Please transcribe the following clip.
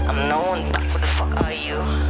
I'm no one, but who the fuck are you?